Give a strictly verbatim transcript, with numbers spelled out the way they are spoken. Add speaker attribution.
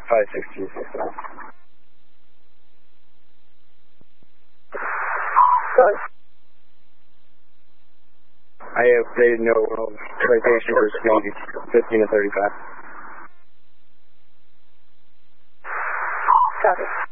Speaker 1: five six two six nine.
Speaker 2: Good.
Speaker 1: I have updated no citation for speed fifteen to thirty-five.
Speaker 2: Copy.